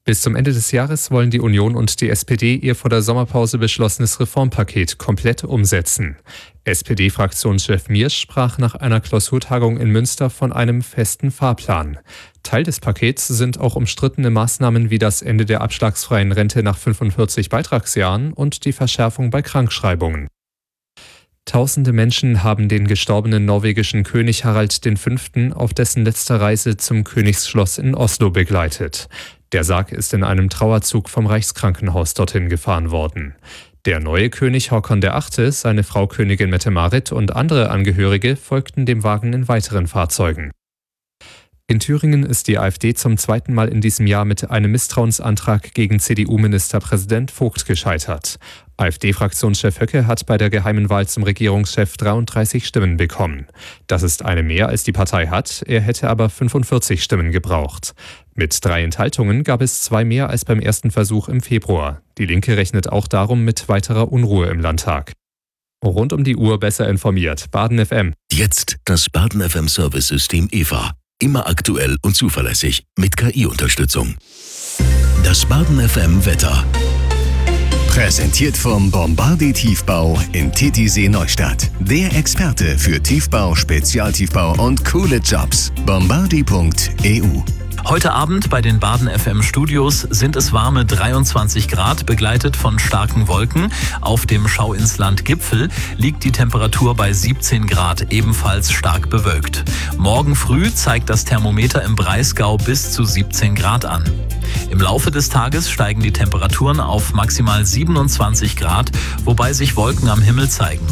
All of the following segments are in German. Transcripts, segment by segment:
Bis zum Ende des Jahres wollen die Union und die SPD ihr vor der Sommerpause beschlossenes Reformpaket komplett umsetzen. SPD-Fraktionschef Miersch sprach nach einer Klausurtagung in Münster von einem festen Fahrplan. Teil des Pakets sind auch umstrittene Maßnahmen wie das Ende der abschlagsfreien Rente nach 45 Beitragsjahren und die Verschärfung bei Krankschreibungen. Tausende Menschen haben den gestorbenen norwegischen König Harald V. auf dessen letzter Reise zum Königsschloss in Oslo begleitet. Der Sarg ist in einem Trauerzug vom Reichskrankenhaus dorthin gefahren worden. Der neue König Håkon VIII., seine Frau Königin Mette-Marit und andere Angehörige folgten dem Wagen in weiteren Fahrzeugen. In Thüringen ist die AfD zum zweiten Mal in diesem Jahr mit einem Misstrauensantrag gegen CDU-Ministerpräsident Vogt gescheitert. AfD-Fraktionschef Höcke hat bei der geheimen Wahl zum Regierungschef 33 Stimmen bekommen. Das ist eine mehr, als die Partei hat, er hätte aber 45 Stimmen gebraucht. Mit 3 Enthaltungen gab es 2 mehr als beim ersten Versuch im Februar. Die Linke rechnet auch darum mit weiterer Unruhe im Landtag. Rund um die Uhr besser informiert. Baden FM. Jetzt das Baden FM Service-System EVA. Immer aktuell und zuverlässig mit KI-Unterstützung. Das Baden FM Wetter. Präsentiert vom Bombardier Tiefbau in Titisee Neustadt. Der Experte für Tiefbau, Spezialtiefbau und coole Jobs. Bombardier.eu. Heute Abend bei den Baden FM Studios sind es warme 23 Grad, begleitet von starken Wolken. Auf dem Schauinsland Gipfel liegt die Temperatur bei 17 Grad, ebenfalls stark bewölkt. Morgen früh zeigt das Thermometer im Breisgau bis zu 17 Grad an. Im Laufe des Tages steigen die Temperaturen auf maximal 27 Grad, wobei sich Wolken am Himmel zeigen.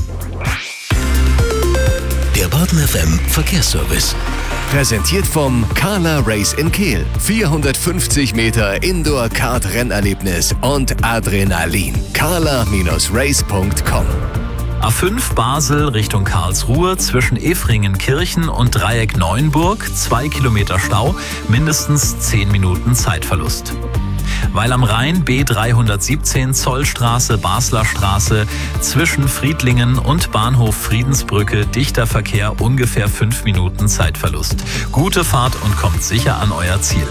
Der Baden FM Verkehrsservice. Präsentiert vom Carla Race in Kehl. 450 Meter Indoor-Kart-Rennerlebnis und Adrenalin. carla-race.com. A5 Basel Richtung Karlsruhe zwischen Efringen-Kirchen und Dreieck Neuenburg, 2 Kilometer Stau, mindestens 10 Minuten Zeitverlust. Weil am Rhein B317 Zollstraße, Basler Straße zwischen Friedlingen und Bahnhof Friedensbrücke dichter Verkehr, ungefähr 5 Minuten Zeitverlust. Gute Fahrt und kommt sicher an euer Ziel.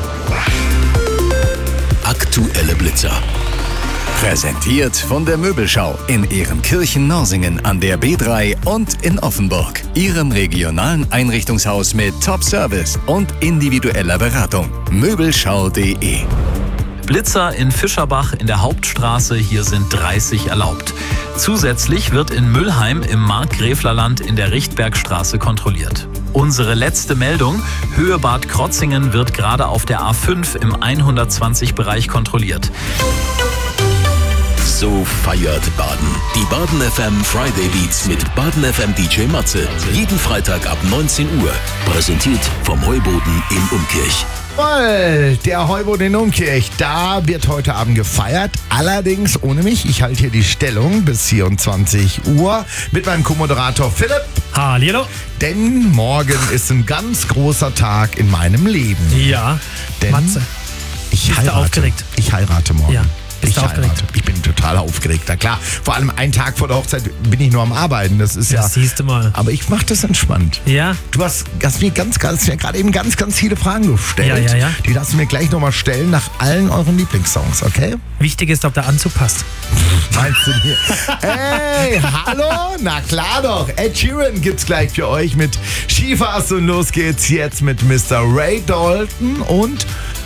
Aktuelle Blitzer. Präsentiert von der Möbelschau in Ehrenkirchen-Norsingen an der B3 und in Offenburg. Ihrem regionalen Einrichtungshaus mit Top-Service und individueller Beratung. Möbelschau.de. Blitzer in Fischerbach in der Hauptstraße, hier sind 30 erlaubt. Zusätzlich wird in Müllheim im Markgräflerland in der Richtbergstraße kontrolliert. Unsere letzte Meldung: Höhe Bad Krotzingen wird gerade auf der A5 im 120-Bereich kontrolliert. So feiert Baden. Die Baden FM Friday Beats mit Baden FM DJ Matze. Jeden Freitag ab 19 Uhr. Präsentiert vom Heuboden in Umkirch. Der Heuboden in Umkirch, da wird heute Abend gefeiert, allerdings ohne mich. Ich halte hier die Stellung bis 24 Uhr mit meinem Co-Moderator Philipp. Hallihallo. Denn morgen ist ein ganz großer Tag in meinem Leben. Ja, denn Matze. Ich Bist du aufgeregt? Ich heirate morgen. Ja. Bist du aufgeregt? Ich bin total aufgeregt, na klar. Vor allem einen Tag vor der Hochzeit bin ich nur am Arbeiten. Das ist ja. Das siehst du mal. Aber ich mache das entspannt. Ja. Du hast mir gerade eben ganz viele Fragen gestellt. Ja. Die lassen wir gleich nochmal stellen nach allen euren Lieblingssongs, okay? Wichtig ist, ob der Anzug passt. Meinst du hier? Hey, hallo? Na klar doch. Ed Sheeran gibt's gleich für euch mit Skifast und los geht's jetzt mit Mr. Ray Dalton und